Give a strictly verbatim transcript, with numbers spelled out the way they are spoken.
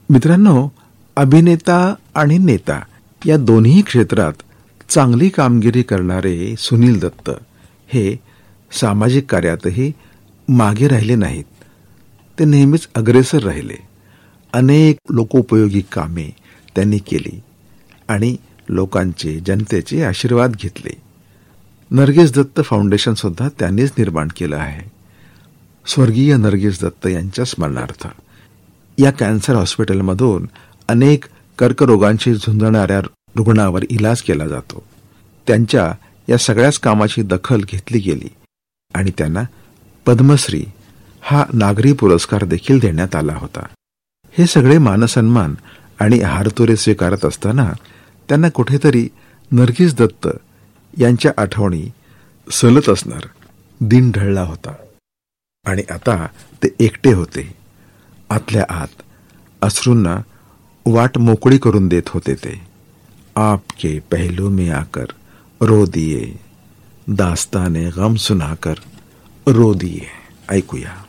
मित्रांनो, अभिनेता आणि नेता या दोन्ही क्षेत्रात चांगली कामगिरी करणारे सुनील दत्त हे सामाजिक कार्यातही मागे राहिले नाहीत. ते नेहमीच अग्रेसर राहिले. अनेक लोकोपयोगी कामे त्यांनी केली आणि लोकांचे, जनतेचे आशीर्वाद घेतले. नर्गिस दत्त फाउंडेशन सुद्धा त्यांनीच निर्माण केलं आहे. स्वर्गीय नर्गिस दत्त यांच्या स्मरणार्थ या कॅन्सर हॉस्पिटलमधून अनेक कर्करोगांशी झुंजणाऱ्या रुग्णावर इलाज केला जातो. त्यांच्या या सगळ्याच कामाची दखल घेतली गेली आणि त्यांना पद्मश्री हा नागरी पुरस्कार देखील देण्यात आला होता. हे सगळे मानसन्मान आणि हारतुरे स्वीकारत असताना त्यांना कुठेतरी नर्गिस दत्त यांच्या आठवणी सलत असणार. दिन ढळला होता आणि आता ते एकटे होते. आतल्या आत अश्रूंना वाट मोकळी करून देत होते ते. आपके पहलू में आकर रो दिए, दास्ताने गम सुनाकर रो दिए. ऐकूया.